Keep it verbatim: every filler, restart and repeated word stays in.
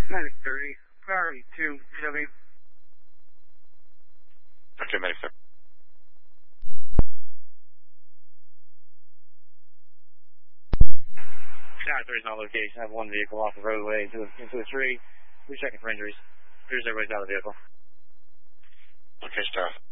Medic thirty, priority two, G W. Okay, Medic thirty. Tower three is on location. I have one vehicle off the roadway into, into a tree. We're checking for injuries. Here's everybody's out of the vehicle. Okay, Star.